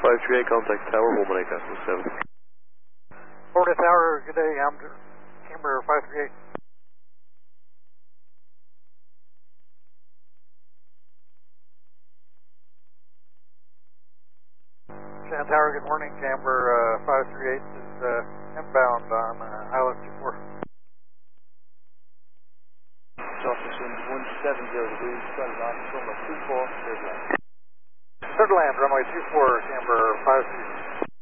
538, contact Tower, Holman Lake, 7. Florida Tower, good day, I'm Camber 538. Shannon Tower, good morning, Camber 538 is inbound on Island 24. Jefferson 170 degrees, started on runway 24, third land. Third land, runway 24, Camber 538.